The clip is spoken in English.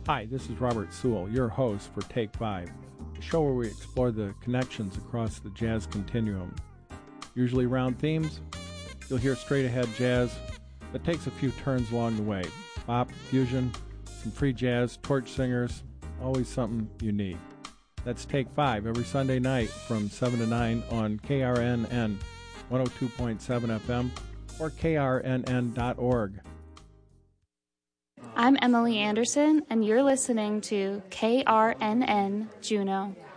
Hi, this is Robert Sewell, your host for Take 5, a show where we explore the connections across the jazz continuum. Usually around themes, you'll hear straight-ahead jazz that takes a few turns along the way. Bop, fusion, some free jazz, torch singers, always something unique. That's Take 5 every Sunday night from 7 to 9 on KRNN 102.7 FM or krnn.org. I'm Emily Anderson, and you're listening to KRNN Juneau.